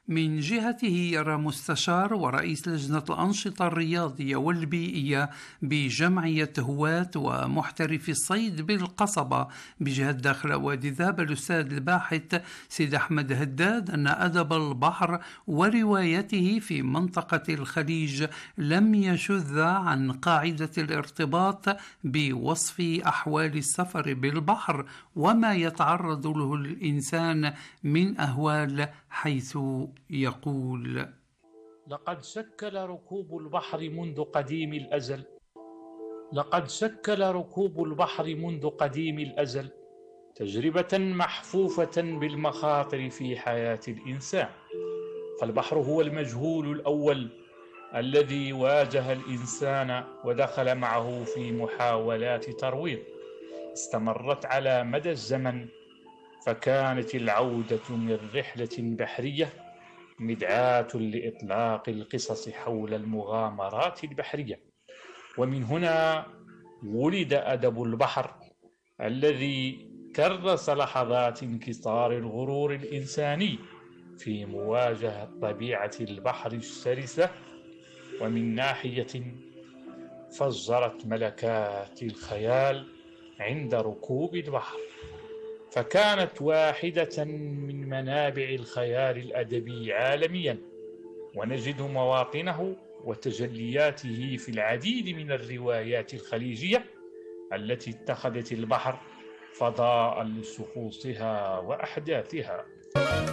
من جهته يرى مستشار ورئيس لجنة الأنشطة الرياضية والبيئية بجمعية هواة ومحترفي الصيد بالقصبة بجهة داخل وادي ذاب الأستاذ الباحث سيد أحمد هداد أن أدب البحر وروايته في منطقة الخليج لم يشذ عن قاعدة الارتباط بوصف أحوال السفر بالبحر وما يتعرض له الإنسان من أهوال، حيث يقول: لقد شكل ركوب البحر منذ قديم الأزل لقد شكل ركوب البحر منذ قديم الأزل تجربة محفوفة بالمخاطر في حياة الإنسان. فالبحر هو المجهول الأول الذي واجه الإنسان ودخل معه في محاولات ترويض استمرت على مدى الزمن، فكانت العودة من رحلة بحرية مدعاة لإطلاق القصص حول المغامرات البحرية. ومن هنا ولد أدب البحر الذي كرس لحظات انكسار الغرور الإنساني في مواجهة طبيعة البحر الشرسة، ومن ناحية فجرت ملكات الخيال عند ركوب البحر، فكانت واحدة من منابع الخيال الأدبي عالميا، ونجد مواطنه وتجلياته في العديد من الروايات الخليجية التي اتخذت البحر فضاء لشخوصها وأحداثها.